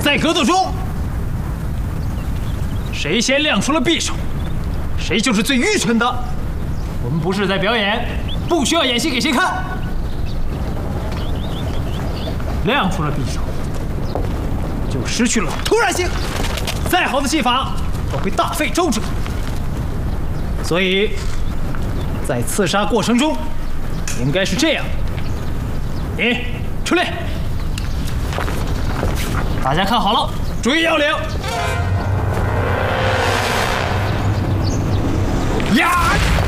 在格斗中，谁先亮出了匕首，谁就是最愚蠢的。我们不是在表演，不需要演戏给谁看。亮出了匕首，就失去了突然性，再好的技法都会大费周折。所以，在刺杀过程中，应该是这样：你出列，大家看好了，注意要领。呀！